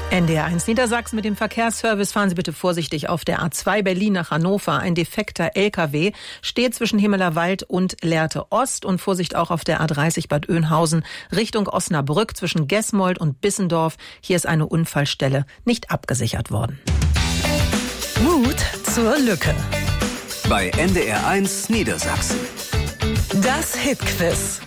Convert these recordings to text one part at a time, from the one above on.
NDR1 Niedersachsen mit dem Verkehrsservice. Fahren Sie bitte vorsichtig auf der A2 Berlin nach Hannover. Ein defekter LKW steht zwischen Himmelerwald und Lehrte Ost. Und Vorsicht auch auf der A30 Bad Oeynhausen Richtung Osnabrück zwischen Gesmold und Bissendorf. Hier ist eine Unfallstelle nicht abgesichert worden. Mut zur Lücke. Bei NDR1 Niedersachsen. Das Hitquiz.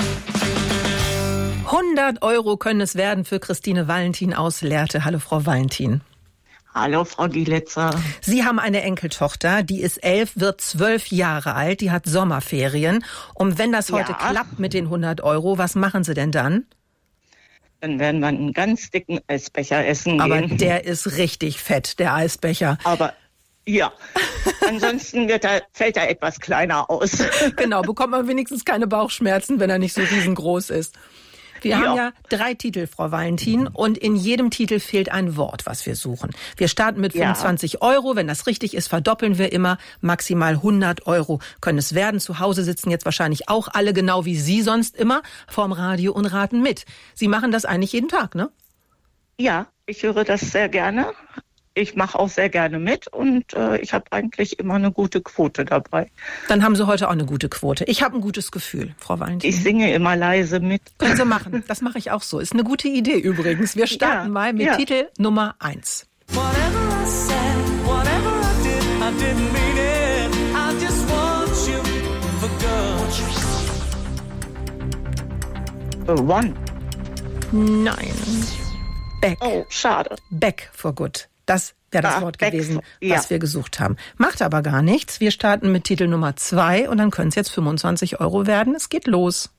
100 € können es werden für Christine Valentin aus Lehrte. Hallo, Frau Valentin. Hallo, Frau Gielitzer. Sie haben eine Enkeltochter, die ist 11, wird 12 Jahre alt, die hat Sommerferien. Und wenn das heute klappt mit den 100 €, was machen Sie denn dann? Dann werden wir einen ganz dicken Eisbecher essen Aber gehen. der ist richtig fett, der Eisbecher. Aber ja, ansonsten fällt er etwas kleiner aus. Genau, bekommt man wenigstens keine Bauchschmerzen, wenn er nicht so riesengroß ist. Wir haben ja 3 Titel, Frau Valentin, und in jedem Titel fehlt ein Wort, was wir suchen. Wir starten mit 25 €. Wenn das richtig ist, verdoppeln wir immer. Maximal 100 € können es werden. Zu Hause sitzen jetzt wahrscheinlich auch alle, genau wie Sie sonst immer, vorm Radio und raten mit. Sie machen das eigentlich jeden Tag, ne? Ja, ich höre das sehr gerne. Ich mache auch sehr gerne mit und ich habe eigentlich immer eine gute Quote dabei. Dann haben Sie heute auch eine gute Quote. Ich habe ein gutes Gefühl, Frau Valentin. Ich singe immer leise mit. Können Sie machen. Das mache ich auch so. Ist eine gute Idee übrigens. Wir starten mal mit Titel Nummer 1. One. Nein. Back. Oh, schade. Back for good. Das wäre das Wort gewesen, ja, was wir gesucht haben. Macht aber gar nichts. Wir starten mit Titel Nummer 2 und dann können es jetzt 25 € werden. Es geht los.